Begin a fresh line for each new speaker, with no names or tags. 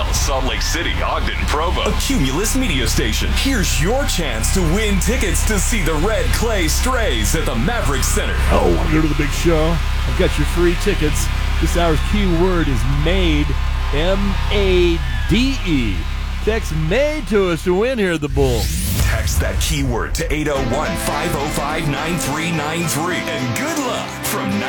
Salt Lake City, Ogden, Provo.
A Cumulus media station. Here's your chance to win tickets to see the Red Clay Strays at the Maverick Center.
Oh, want to go to the big show? I've got your free tickets. This hour's keyword is MADE, M-A-D-E. Text MADE to us to win here at the Bull.
Text that keyword to 801-505-9393. And good luck from